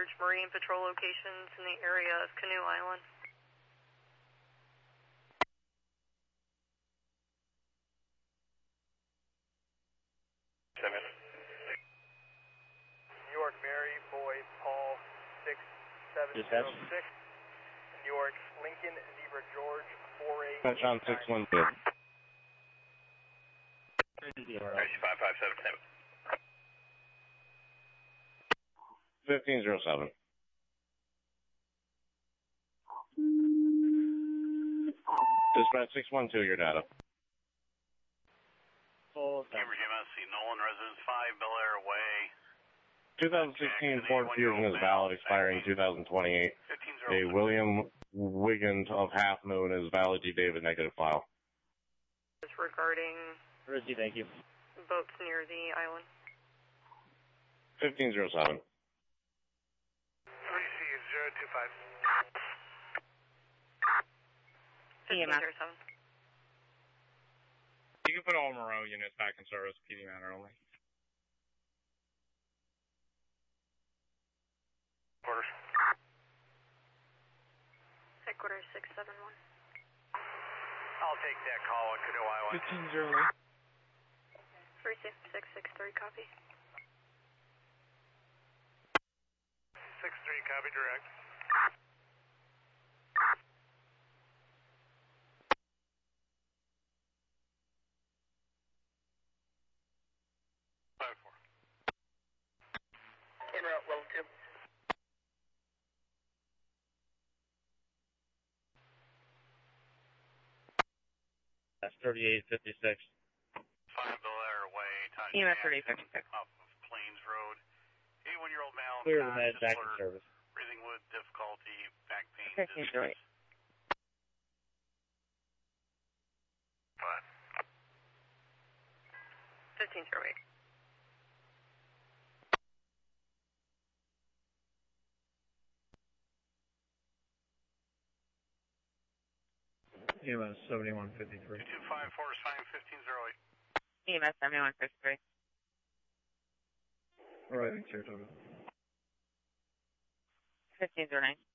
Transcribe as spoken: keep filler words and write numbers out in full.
search Marine Patrol locations in the area of Canoe Island. Seven. New York Mary, Boyd, Paul, six seven zero six. New York Lincoln, Zebra George, four eight. Touch on six one two. five five seven seven. Fifteen zero seven. Dispatch six one two, your data. Cambridge M S C, Nolan, Residence five, Bel Air Way. twenty sixteen Ford Fusion is valid, expiring two thousand twenty-eight. A William Wiggins of Half Moon is valid to David negative file. Regarding Rizzy, thank you. boats near the island. fifteen zero seven. three C zero two five. fifteen zero seven. You can put all Moreau units back in service, P D matter only. Quarters. Headquarters six seven one. I'll take that call on Canoe Island. fifteen zero eight. three six six six three, copy. six three, copy direct. five four. En route, level two. That's thirty-eight fifty-six. five Bel Air Way, Todd E M S thirty-eight fifty-six. Off of Plains Road. eighty-one-year-old male. Clear the med, back in alert, service. breathing with difficulty, back pain. fifteen zero eight. Five. fifteen zero eight. E M S seventy-one fifty-three. two five four is fine, fifteen zero eight. E M S seventy-one fifty-three. All right, Saratoga. fifteen zero nine.